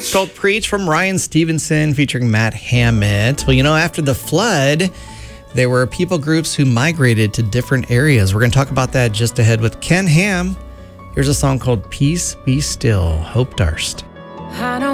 It's called Preach from Ryan Stevenson featuring Matt Hammett. Well, after the flood, there were people groups who migrated to different areas. We're going to talk about that just ahead with Ken Ham. Here's a song called Peace Be Still, Hope Darst.